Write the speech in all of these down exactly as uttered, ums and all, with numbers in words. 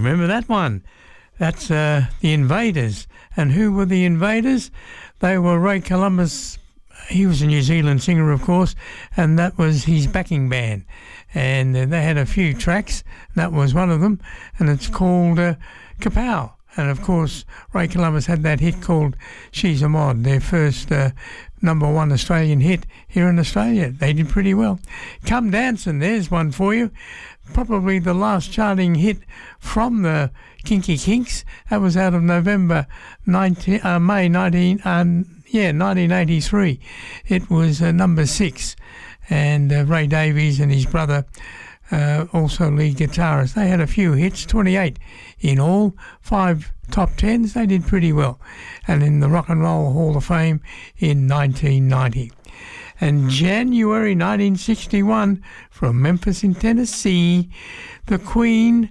remember that one. That's uh, the Invaders. And who were the Invaders? They were Ray Columbus. He was a New Zealand singer, of course, and that was his backing band. And uh, they had a few tracks. That was one of them, and it's called uh, Kapow. And, of course, Ray Columbus had that hit called She's a Mod, their first uh, number one Australian hit here in Australia. They did pretty well. Come Dancin', there's one for you. Probably the last charting hit from the Kinky Kinks. That was out of November, nineteen, uh, May nineteen, uh, yeah, nineteen eighty-three. It was uh, number six. And uh, Ray Davies and his brother, Uh, also lead guitarist. They had a few hits, twenty-eight in all, five top tens. They did pretty well. And in the Rock and Roll Hall of Fame in nineteen ninety. And January nineteen sixty-one, from Memphis in Tennessee, the Queen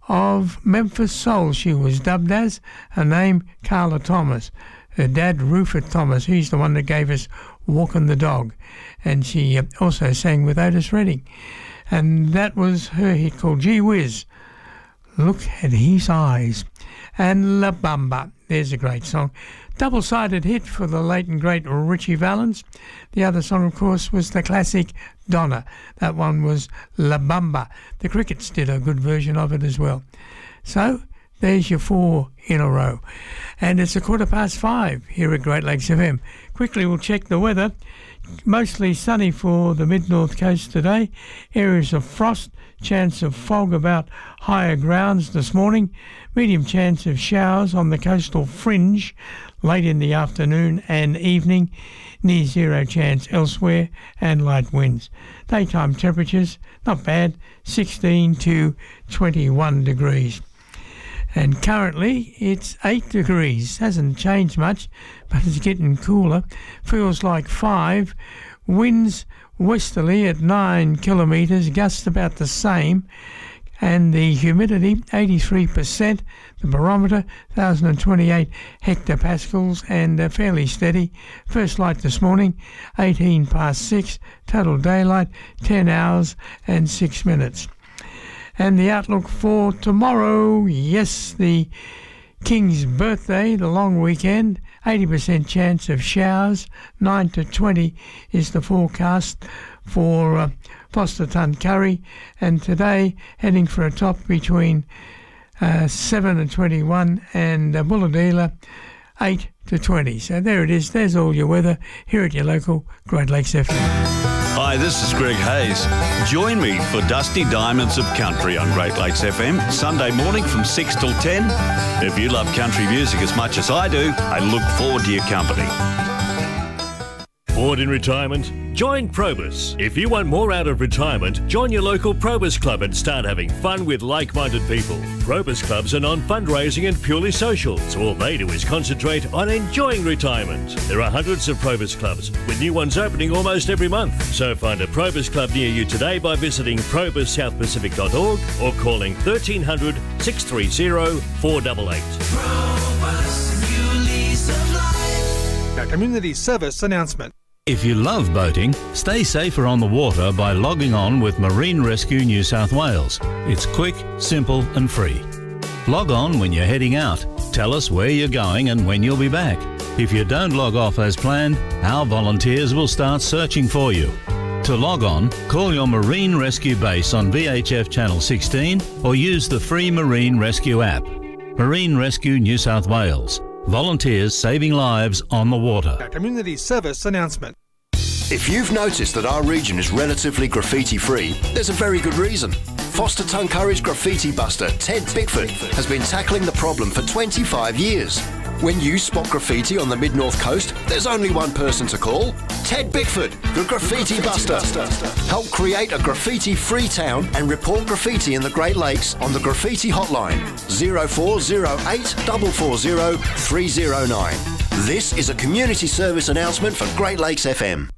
of Memphis Soul, she was dubbed as, her name Carla Thomas. Her dad, Rufus Thomas, he's the one that gave us Walkin' the Dog. And she uh, also sang with Otis Redding. And that was her hit called Gee Whiz, Look at His Eyes. And La Bamba, there's a great song. Double-sided hit for the late and great Richie Valens. The other song, of course, was the classic Donna. That one was La Bamba. The Crickets did a good version of it as well. So there's your four in a row. And it's a quarter past five here at Great Lakes F M. Quickly we'll check the weather. Mostly sunny for the mid-north coast today. Areas of frost, chance of fog about higher grounds this morning. Medium chance of showers on the coastal fringe late in the afternoon and evening. Near zero chance elsewhere, and light winds. Daytime temperatures, not bad, sixteen to twenty-one degrees. And currently it's eight degrees. Hasn't changed much, but it's getting cooler. Feels like five. Winds westerly at nine kilometres, gusts about the same. And the humidity, eighty-three percent. The barometer, one thousand twenty-eight hectopascals, and uh, fairly steady. First light this morning, eighteen past six. Total daylight, ten hours and six minutes. And the outlook for tomorrow, yes, the King's birthday, the long weekend, eighty percent chance of showers, nine to twenty is the forecast for uh, Foster Tuncurry, and today heading for a top between uh, seven and twenty-one, and uh, Bulladila, eight to twenty. So there it is, there's all your weather here at your local Great Lakes F M. Hi, this is Greg Hayes. Join me for Dusty Diamonds of Country on Great Lakes F M, Sunday morning from six till ten. If you love country music as much as I do, I look forward to your company. Bored in retirement? Join Probus. If you want more out of retirement, join your local Probus Club and start having fun with like-minded people. Probus Clubs are non-fundraising and purely social, so all they do is concentrate on enjoying retirement. There are hundreds of Probus Clubs, with new ones opening almost every month. So find a Probus Club near you today by visiting probus south pacific dot org or calling thirteen hundred, six three zero, four eight eight. Probus, new lease of life. A community service announcement. If you love boating, stay safer on the water by logging on with Marine Rescue New South Wales. It's quick, simple and free. Log on when you're heading out. Tell us where you're going and when you'll be back. If you don't log off as planned, our volunteers will start searching for you. To log on, call your Marine Rescue base on V H F Channel sixteen or use the free Marine Rescue app. Marine Rescue New South Wales. Volunteers saving lives on the water. A community service announcement. If you've noticed that our region is relatively graffiti-free, there's a very good reason. Foster Tuncurry's graffiti buster, Ted Bickford, has been tackling the problem for twenty-five years. When you spot graffiti on the mid-north coast, there's only one person to call. Ted Bickford, the Graffiti Buster. Help create a graffiti-free town and report graffiti in the Great Lakes on the Graffiti Hotline, zero four zero eight, four four zero, three zero nine. This is a community service announcement for Great Lakes F M.